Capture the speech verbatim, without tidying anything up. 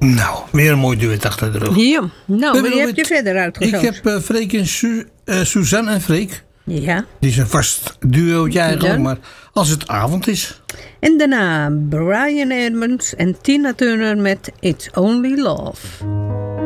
Nou, weer een mooi duet achter de rug. Ja, nou, wie heb het- je verder uitgezocht? Ik heb uh, Freek en Su- uh, Suzanne en Freek. Ja. Die is een vast duootje eigenlijk, Ja. maar als het avond is. En daarna Brian Edmonds en Tina Turner met It's Only Love.